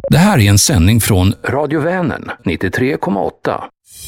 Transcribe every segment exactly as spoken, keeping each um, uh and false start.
Det här är en sändning från Radio Vänern nittiotre komma åtta.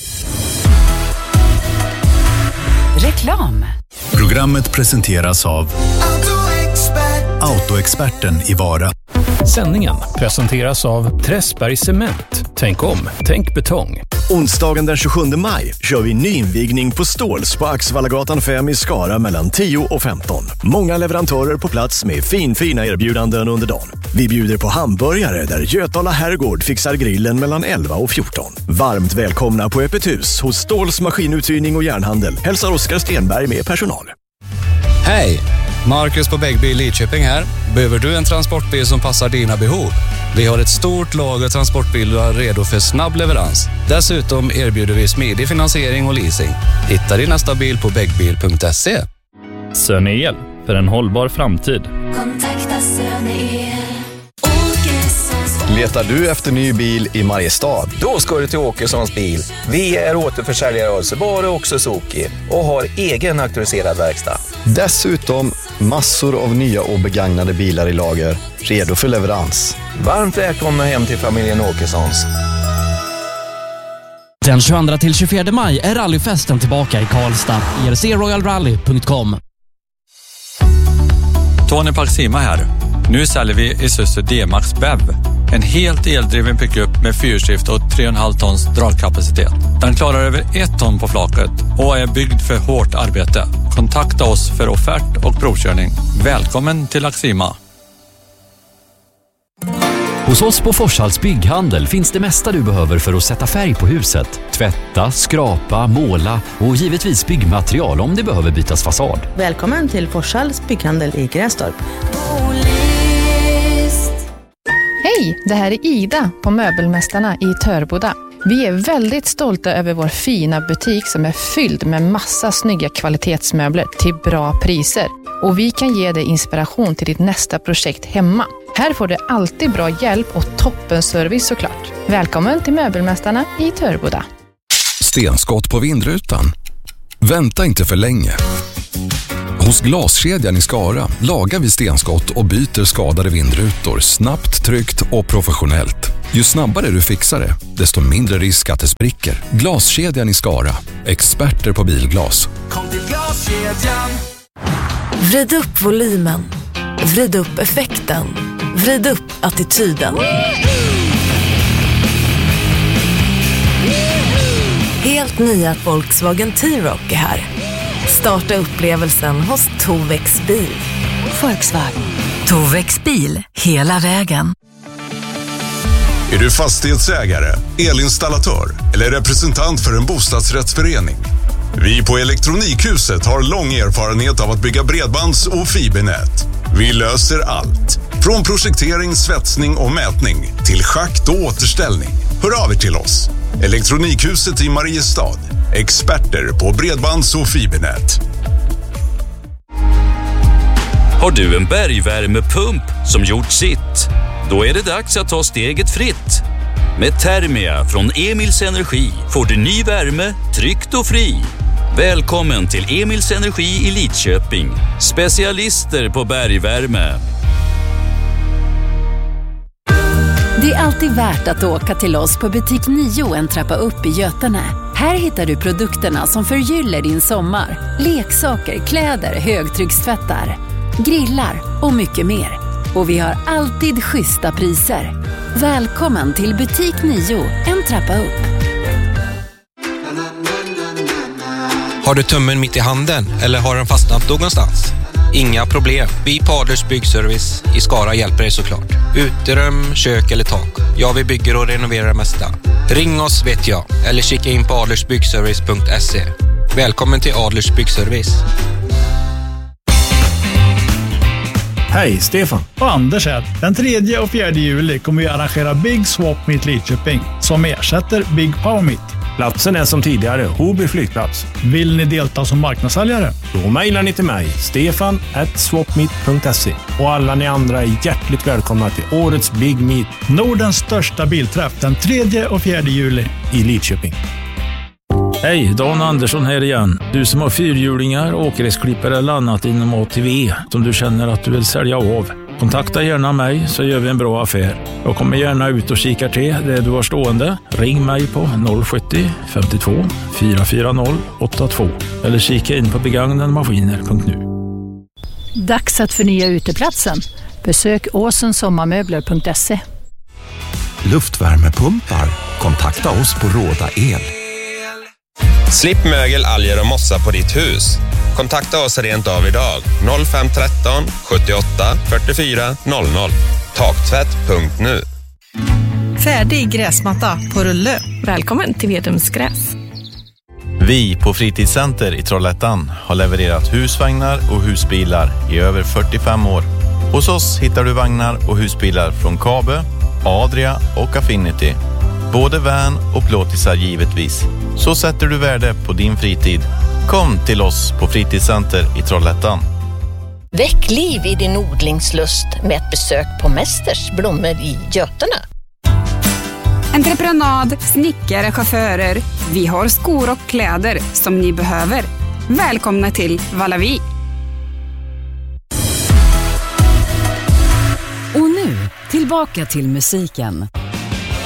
Reklam. Programmet presenteras av Autoexperten i Vara. Sändningen presenteras av Träsberg Cement. Tänk om, tänk betong. Onsdagen den tjugosjunde maj kör vi nyinvigning på Ståls på Axvallagatan fem i Skara mellan tio och femton. Många leverantörer på plats med finfina erbjudanden under dagen. Vi bjuder på hamburgare där Götala Herrgård fixar grillen mellan elva och fjorton. Varmt välkomna på öppet hus hos Ståls maskinuthyrning och järnhandel. Hälsar Oskar Stenberg med personal. Hej! Marcus på Bäggbil Lidköping här. Behöver du en transportbil som passar dina behov? Vi har ett stort lager transportbilar redo för snabb leverans. Dessutom erbjuder vi smidig finansiering och leasing. Hitta din nästa bil på bäggbil punkt se. Sönel för en hållbar framtid. Kontakta Sönel. Letar du efter ny bil i Mariestad? Då ska du till Åkessons bil. Vi är återförsäljare av Subaru och Suzuki och har egen auktoriserad verkstad. Dessutom massor av nya och begagnade bilar i lager, redo för leverans. Varmt välkomna hem till familjen Åkessons. Den tjugoandra till tjugofjärde maj är rallyfesten tillbaka i Karlstad. E R C royal rally punkt com. Tony Paxima här. Nu säljer vi Isuzu D-Max B E V. En helt eldriven pickup med fyrstift och tre komma fem tons dragkapacitet. Den klarar över ett ton på flaket och är byggd för hårt arbete. Kontakta oss för offert och provkörning. Välkommen till Axima. Hos oss på Forshalls bygghandel finns det mesta du behöver för att sätta färg på huset. Tvätta, skrapa, måla och givetvis byggmaterial om det behöver bytas fasad. Välkommen till Forshalls bygghandel i Grästorp. Hej, det här är Ida på Möbelmästarna i Törboda. Vi är väldigt stolta över vår fina butik som är fylld med massa snygga kvalitetsmöbler till bra priser. Och vi kan ge dig inspiration till ditt nästa projekt hemma. Här får du alltid bra hjälp och toppenservice såklart. Välkommen till Möbelmästarna i Törboda. Stenskott på vindrutan? Vänta inte för länge. Hos Glaskedjan i Skara lagar vi stenskott och byter skadade vindrutor snabbt, tryggt och professionellt. Ju snabbare du fixar det, desto mindre risk att det spricker. Glaskedjan i Skara. Experter på bilglas. Kom till Glaskedjan. Vrid upp volymen. Vrid upp effekten. Vrid upp attityden. Helt nya Volkswagen T-Roc är här. Starta upplevelsen hos Tovex bil. Volkswagen. Tovex bil. Hela vägen. Är du fastighetsägare, elinstallatör eller representant för en bostadsrättsförening? Vi på Elektronikhuset har lång erfarenhet av att bygga bredbands- och fibernät. Vi löser allt. Från projektering, svetsning och mätning till schakt och återställning. Hör av er till oss. Elektronikhuset i Mariestad. Experter på bredbands- och fibernät. Har du en bergvärmepump som gjort sitt? Då är det dags att ta steget fritt. Med Thermia från Emils Energi får du ny värme, tryggt och fri. Välkommen till Emils Energi i Lidköping. Specialister på bergvärme. Det är alltid värt att åka till oss på butik nio en trappa upp i Götene. Här hittar du produkterna som förgyller din sommar. Leksaker, kläder, högtryckstvättar, grillar och mycket mer. Och vi har alltid schyssta priser. Välkommen till butik nio, en trappa upp. Har du tummen mitt i handen eller har den fastnat någonstans? Inga problem. Vi på Adlers Byggservice i Skara hjälper dig såklart. Uterum, kök eller tak. Ja, vi bygger och renoverar det mesta. Ring oss vet jag eller kika in på adlersbyggservice punkt se. Välkommen till Adlers Byggservice. Hej, Stefan och Anders här. Den tredje och fjärde juli kommer vi arrangera Big Swap Meet Lidköping som ersätter Big Power Meet. Platsen är som tidigare Hoby flygplats. Vill ni delta som marknadssäljare? Då mejlar ni till mig, stefan at swapmeet punkt se. Och alla ni andra är hjärtligt välkomna till årets Big Meet. Nordens största bilträff den tredje och fjärde juli i Lidköping. Hej, Dan Andersson här igen. Du som har fyrhjulingar, åkgräsklippare eller annat inom A T V som du känner att du vill sälja av. Kontakta gärna mig så gör vi en bra affär. Jag kommer gärna ut och kikar till det du har stående. Ring mig på noll sjuttio femtiotvå fyra fyra noll åtta två eller kika in på begagnademaskiner punkt nu. Dags att förnya uteplatsen. Besök åsensommarmöbler punkt se. Luftvärmepumpar. Kontakta oss på Råda El. Slipp mögel, alger och mossa på ditt hus. Kontakta oss rent av idag. noll fem ett tre sjuttioåtta fyrtiofyra noll noll. Taktvätt punkt nu. Färdig gräsmatta på rulle. Välkommen till Vedums gräs. Vi på Fritidscenter i Trollhättan har levererat husvagnar och husbilar i över fyrtiofem år. Hos oss hittar du vagnar och husbilar från Kabe, Adria och Affinity. Både van och plåtisar givetvis. Så sätter du värde på din fritid. Kom till oss på Fritidscenter i Trollhättan. Väck liv i din odlingslust med ett besök på Mästers blommor i Götene. Entreprenad, snickare, chaufförer. Vi har skor och kläder som ni behöver. Välkomna till Valavi. Och nu, tillbaka till musiken.